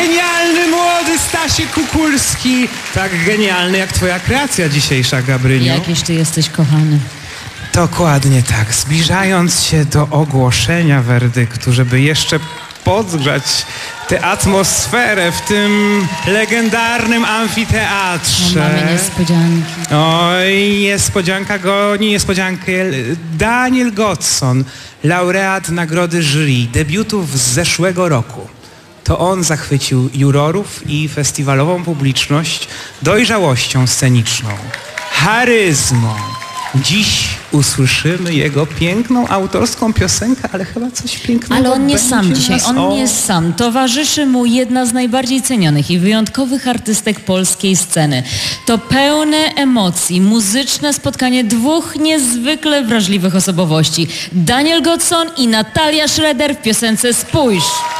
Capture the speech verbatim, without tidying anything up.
Genialny, młody Stasiek Kukulski. Tak genialny jak twoja kreacja dzisiejsza, Gabryniu. Jakiś ty jesteś kochany. Dokładnie tak. Zbliżając się do ogłoszenia werdyktu, żeby jeszcze podgrzać tę atmosferę w tym legendarnym amfiteatrze. No, mamy niespodzianki. Oj, niespodzianka goni niespodziankę. Daniel Godson, laureat nagrody jury, debiutów z zeszłego roku. To on zachwycił jurorów i festiwalową publiczność dojrzałością sceniczną, charyzmą. Dziś usłyszymy jego piękną autorską piosenkę, ale chyba coś pięknego. Ale on nie sam dzisiaj, nas... on o... nie jest sam. Towarzyszy mu jedna z najbardziej cenionych i wyjątkowych artystek polskiej sceny. To pełne emocji, muzyczne spotkanie dwóch niezwykle wrażliwych osobowości. Daniel Godson i Natalia Schroeder w piosence Spójrz.